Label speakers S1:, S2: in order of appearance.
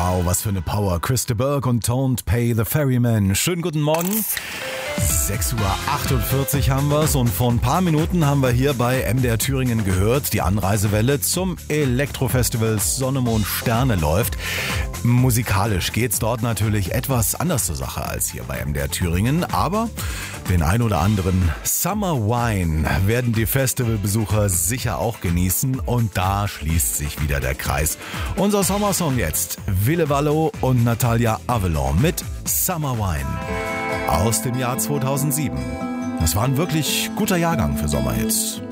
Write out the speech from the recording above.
S1: Wow, was für eine Power. Chris de Burgh und Don't Pay the Ferryman. Schönen guten Morgen. 6:48 Uhr haben wir's und vor ein paar Minuten haben wir hier bei MDR Thüringen gehört, die Anreisewelle zum Elektrofestival Sonne, Mond, Sterne läuft. Musikalisch geht's dort natürlich etwas anders zur Sache als hier bei MDR Thüringen, aber den ein oder anderen Summer Wine werden die Festivalbesucher sicher auch genießen und da schließt sich wieder der Kreis. Unser Sommersong jetzt, Ville Valo und Natalia Avalon mit Summer Wine aus dem Jahr 2007. Das war ein wirklich guter Jahrgang für Sommerhits.